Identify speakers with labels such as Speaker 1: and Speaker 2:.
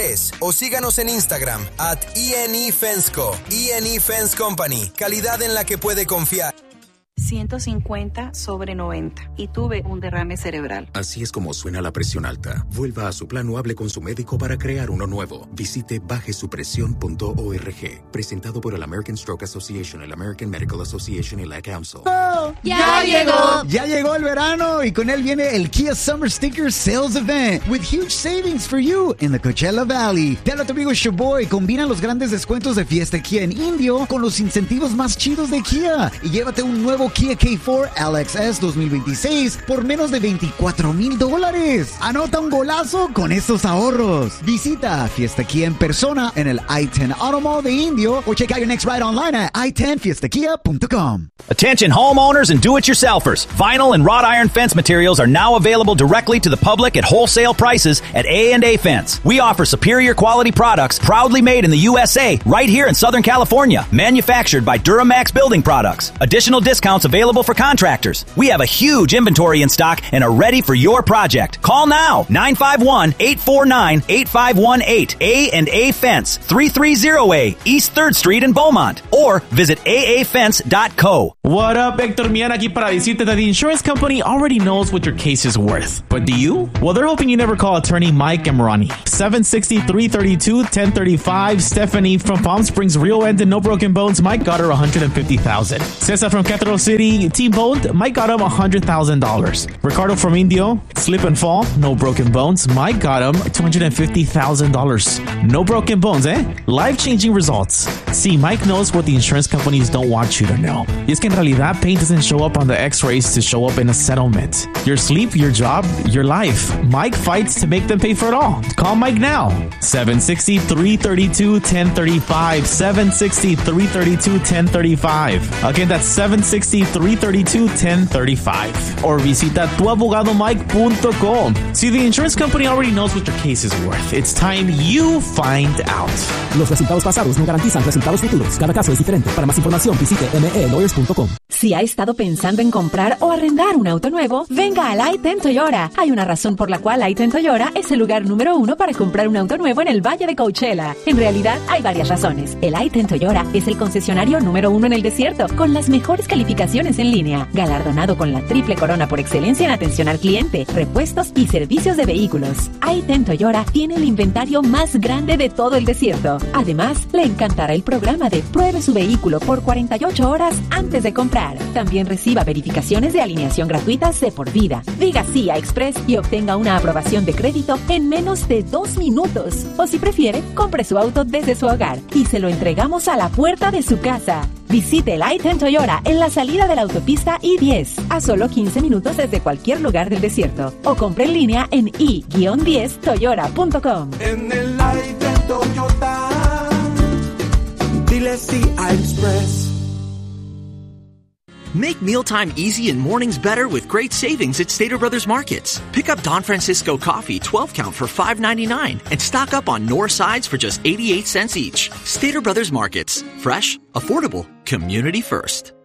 Speaker 1: 3 o síganos en Instagram @ENEFenceCo. ENE Fence Company, calidad en la que puede confiar.
Speaker 2: 150/90 y tuve un derrame cerebral.
Speaker 3: Así es como suena la presión alta. Vuelva a su plan o hable con su médico para crear uno nuevo. Visite bajesupresión.org. Presentado por el American Stroke Association, el American Medical Association y la Council.
Speaker 4: ¡Oh! ¡Ya llegó! Ya llegó el verano y con él viene el Kia Summer Sticker Sales Event with huge savings for you in the Coachella Valley. Te habla tu amigo Shoboy. Combina los grandes descuentos de Fiesta Kia en Indio con los incentivos más chidos de Kia y llévate un nuevo Kia K4 LXS 2026 por menos de $24,000. Anota un golazo con estos ahorros. Visita Fiesta Kia en persona en el I-10 Auto Mall de Indio o check out your next ride online at i10fiestakia.com.
Speaker 5: Attention homeowners and do-it-yourselfers. Vinyl and wrought iron fence materials are now available directly to the public at wholesale prices at A&A Fence. We offer superior quality products proudly made in the USA right here in Southern California, manufactured by Duramax Building Products. Additional discounts available for contractors. We have a huge inventory in stock and are ready for your project. Call now, 951-849-8518. A&A Fence, 330A East 3rd Street in Beaumont. Or visit aafence.co.
Speaker 6: What up, Hector Mian aquí para decirte that the insurance company already knows what your case is worth. But do you? Well, they're hoping you never call attorney Mike Amrani. 760-332-1035. Stephanie from Palm Springs, Rio End and No Broken Bones. Mike got her $150,000. Cesar from Cathedral City, T-Boned. Mike got him $100,000. Ricardo from Indio, slip and fall, no broken bones. Mike got him $250,000. No broken bones, eh? Life-changing results. See, Mike knows what the insurance companies don't want you to know. Y es que en realidad, pain doesn't show up on the x-rays to show up in a settlement. Your sleep, your job, your life. Mike fights to make them pay for it all. Call Mike now. 760-332-1035. 760-332-1035. Again, that's 760-332-1035. Or visita tuabogadomike.com. See, the insurance company already knows what your case is worth. It's time you find out.
Speaker 7: Los resultados pasados no garantizan resultados futuros. Cada caso es diferente. Para más información, visite melawyers.com.
Speaker 8: Si ha estado pensando en comprar o arrendar un auto nuevo, venga al I-10 Toyota. Hay una razón por la cual I-10 Toyota es el lugar número 1 para comprar un auto nuevo en el Valle de Coachella. En realidad, hay varias razones. El I-10 Toyota es el concesionario número 1 en el desierto, con las mejores calificaciones en línea, galardonado con la triple corona por excelencia en atención al cliente, repuestos y servicios de vehículos. I-10 Toyota tiene el inventario más grande de todo el desierto. Además, le encantará el programa de pruebe su vehículo por 48 horas antes de comprar. También reciba verificaciones de alineación gratuitas de por vida. Diga sí a Express y obtenga una aprobación de crédito en menos de 2 minutos. O si prefiere, compre su auto desde su hogar y se lo entregamos a la puerta de su casa. Visite el I-10 Toyota en la salida de la autopista I-10, a solo 15 minutos desde cualquier lugar del desierto. O compre en línea en i-10toyota.com.
Speaker 9: En el I-10 Toyota, dile sí a Express.
Speaker 10: Make mealtime easy and mornings better with great savings at Stater Brothers Markets. Pick up Don Francisco coffee 12 count for $5.99 and stock up on Knorr sides for just 88 cents each. Stater Brothers Markets. Fresh, affordable, community first.